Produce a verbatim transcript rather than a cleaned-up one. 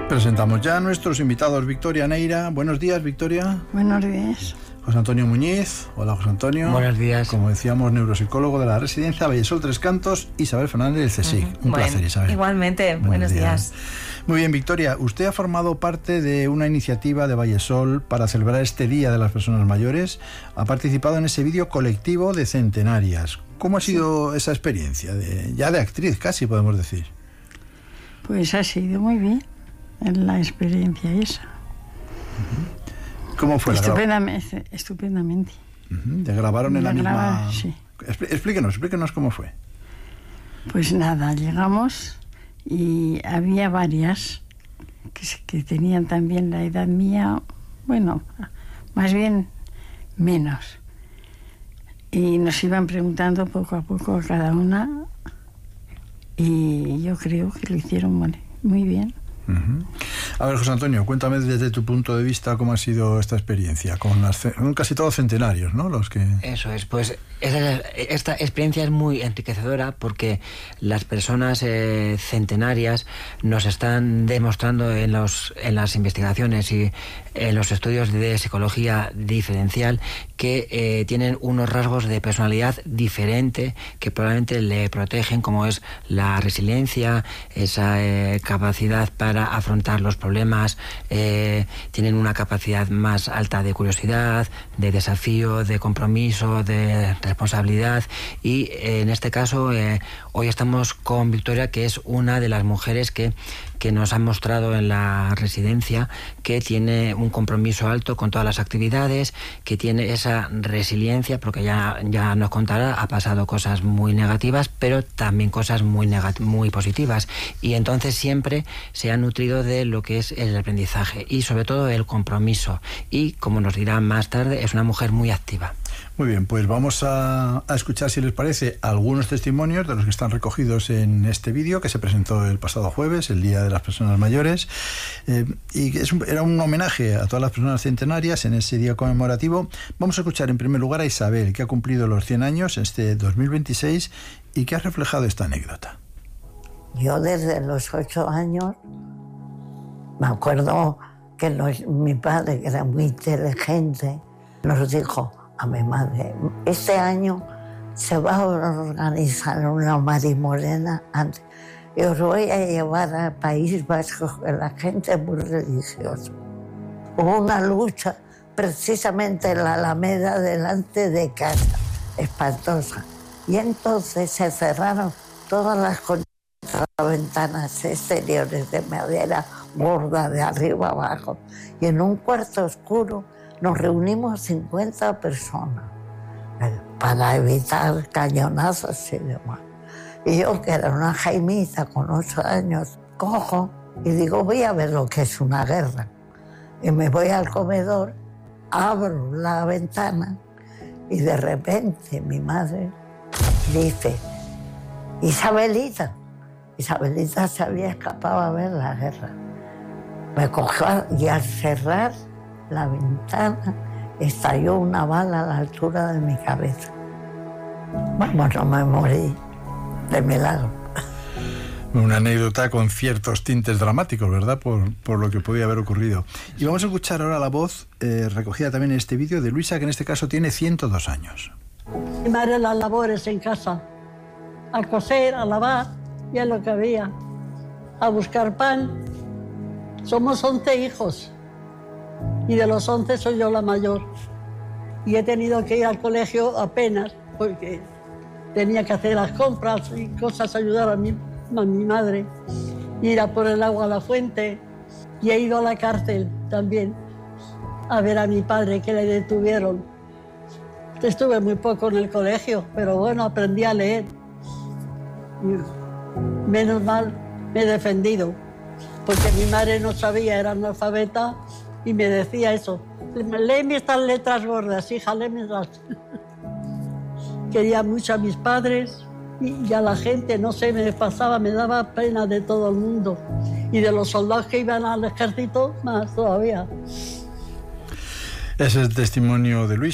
Presentamos ya a nuestros invitados. Victoria Neira. Buenos días, Victoria. Buenos días. José Antonio Muñiz. Hola, José Antonio. Buenos días. Como decíamos, neuropsicólogo de la Residencia Vallesol Tres Cantos. Isabel Fernández del CSIC. Uh-huh. Un bueno, placer, Isabel. Igualmente, buenos, buenos días. días. Muy bien, Victoria. Usted ha formado parte de una iniciativa de Vallesol para celebrar este Día de las Personas Mayores. Ha participado en ese vídeo colectivo de centenarias. ¿Cómo ha sido sí. esa experiencia? De, ya de actriz, casi podemos decir. Pues ha sido muy bien la experiencia esa. Uh-huh. ¿Cómo fue la Estupendamente. estupendamente. Uh-huh. ¿Te grabaron en la grabar, misma...? Sí. Explíquenos, explíquenos cómo fue. Pues nada, llegamos y había varias que, que tenían también la edad mía, bueno, más bien menos. Y nos iban preguntando poco a poco a cada una y yo creo que lo hicieron muy, muy bien. Uh-huh. A ver, José Antonio, cuéntame desde tu punto de vista cómo ha sido esta experiencia con las, casi todos centenarios, ¿no? Los que... Eso es, pues esta, esta experiencia es muy enriquecedora porque las personas eh, centenarias nos están demostrando en, los, en las investigaciones y en los estudios de psicología diferencial que eh, tienen unos rasgos de personalidad diferente que probablemente le protegen, como es la resiliencia, esa eh, capacidad para afrontar los problemas, eh, tienen una capacidad más alta de curiosidad, de desafío, de compromiso, de responsabilidad y eh, en este caso eh, hoy estamos con Victoria, que es una de las mujeres que, que nos han mostrado en la residencia que tiene un compromiso alto con todas las actividades, que tiene esa resiliencia, porque ya, ya nos contará, ha pasado cosas muy negativas, pero también cosas muy, negat- muy positivas. Y entonces siempre se ha nutrido de lo que es el aprendizaje y sobre todo el compromiso. Y, como nos dirá más tarde, es una mujer muy activa. Muy bien, pues vamos a, a escuchar, si les parece, algunos testimonios de los que están recogidos en este vídeo que se presentó el pasado jueves, el Día de las Personas Mayores, eh, y es un, era un homenaje a todas las personas centenarias en ese día conmemorativo. Vamos a escuchar en primer lugar a Isabel, que ha cumplido los cien años este dos mil veintiséis y que ha reflejado esta anécdota. Yo desde los ocho años me acuerdo que los, mi padre, que era muy inteligente, nos dijo a mi madre: este año se va a organizar una marimorena antes y os voy a llevar al País Vasco, que la gente es muy religiosa. Hubo una lucha precisamente en la Alameda delante de casa, espantosa, y entonces se cerraron todas las ventanas exteriores de madera gorda de arriba abajo y en un cuarto oscuro nos reunimos cincuenta personas para evitar cañonazos y demás. Y yo, que era una jaimita con ocho años, cojo y digo: voy a ver lo que es una guerra. Y me voy al comedor, abro la ventana y de repente mi madre dice: Isabelita. Isabelita se había escapado a ver la guerra. Me cogió y al cerrar la ventana estalló una bala a la altura de mi cabeza. Vamos, no me morí de milagro. Una anécdota con ciertos tintes dramáticos, ¿verdad? Por, por lo que podía haber ocurrido. Y vamos a escuchar ahora la voz eh, recogida también en este vídeo de Luisa, que en este caso tiene ciento dos años. Mi madre, las labores en casa, a coser, a lavar, ya lo que había, a buscar pan. Somos once hijos y de los once soy yo la mayor. Y he tenido que ir al colegio apenas porque tenía que hacer las compras y cosas, ayudar a mi, a mi madre, ir a por el agua a la fuente. Y he ido a la cárcel también a ver a mi padre, que le detuvieron. Estuve muy poco en el colegio, pero bueno, aprendí a leer. Y menos mal me he defendido, porque mi madre no sabía, era analfabeta, y me decía eso: léeme estas letras gordas, hija, léemelas. Quería mucho a mis padres y a la gente, no sé, me pasaba, me daba pena de todo el mundo. Y de los soldados que iban al ejército, más todavía. Ese es el testimonio de Luis.